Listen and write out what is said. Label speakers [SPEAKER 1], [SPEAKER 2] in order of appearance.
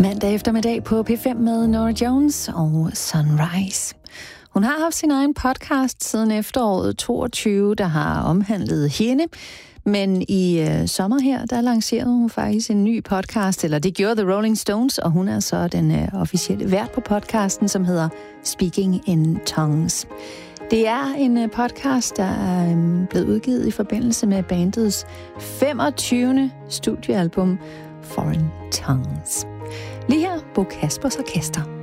[SPEAKER 1] Mandag eftermiddag på P5 med Norah Jones og Sunrise. Hun har haft sin egen podcast siden efteråret 22, der har omhandlet hende. Men i sommer her, der lancerede hun faktisk en ny podcast, eller det gjorde The Rolling Stones, og hun er så den officielle vært på podcasten, som hedder Speaking in Tongues. Det er en podcast, der er blevet udgivet i forbindelse med bandets 25. studiealbum Foreign Tongues. Lige her, Bo Kaspers Orkester.